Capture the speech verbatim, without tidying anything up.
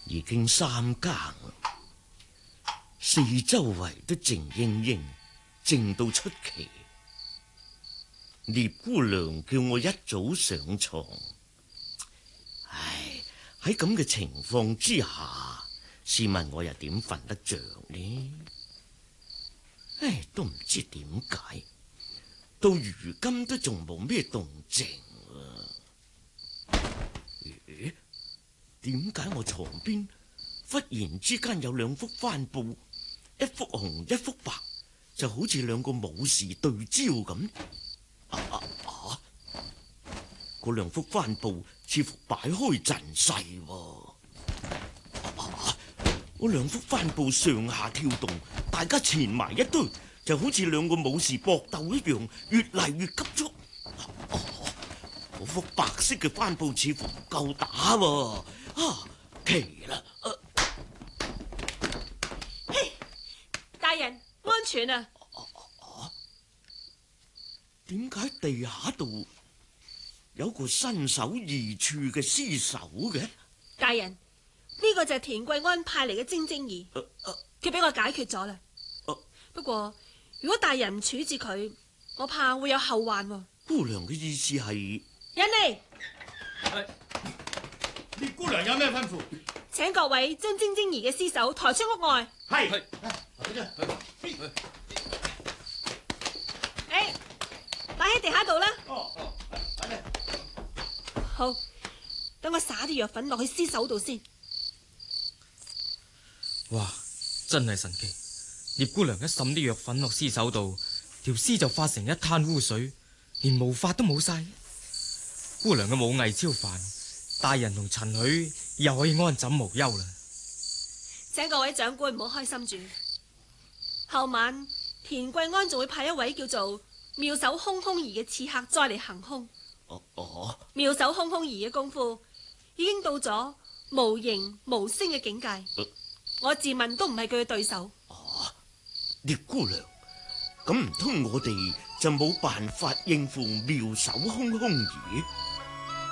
已經三更，四周圍都靜英英，靜到出奇。聶姑娘叫我一早上床，唉，喺咁嘅情況之下，試問我又點瞓得着呢？唉，都唔知點解，到如今都仲冇咩動靜啊！咦？點解我床邊忽然之間有兩幅帆布，一幅紅一幅白，就好似兩個武士對焦咁？啊啊啊！嗰兩幅帆布似乎擺開陣勢喎。啊！嗰兩幅帆布上下跳動，大家纏埋一堆，就好似兩個武士搏鬥一樣，越嚟越急速。啊！嗰幅白色嘅帆布似乎唔夠打喎。啊！奇啦！啊、 嘿，大人安全啊！ 點解地下度有個身首異處嘅屍首嘅？ 大人，呢、這個就係田桂安派嚟嘅晶晶兒，佢俾、啊啊、我解決咗啦。啊、不過如果大人唔處置佢，我怕會有後患。 姑娘嘅意思係？ 人嚟， 聶姑娘有咩吩咐？ 請各位將晶晶兒嘅屍首抬出屋外。 係。 誒，擺喺地下度啦。 哦哦，擺低。 好，等我灑啲藥粉落去屍首度先。 哇，真係神奇！聶姑娘一滲啲藥粉落屍首度，條屍就化成一灘污水，連毛髮都冇晒。姑娘嘅武藝超凡，大人同陳許又可以安枕無憂啦。 請各位長官唔好開心住，後晚田桂安仲會派一位叫做妙手空空兒嘅刺客再嚟行凶。 哦哦， 妙手空空兒嘅功夫已經到咗無形無聲嘅境界，啊、我自問都唔係佢嘅對手。 哦，聶姑娘，咁唔通我哋就冇辦法應付妙手空空兒？